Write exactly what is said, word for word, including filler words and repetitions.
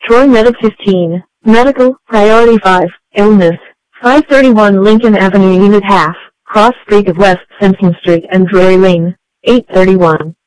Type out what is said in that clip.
Troy Medic fifteen, Medical, Priority five, Illness, five thirty-one Lincoln Avenue Unit Half, Cross Street of West Simpson Street and Drury Lane, eight thirty-one.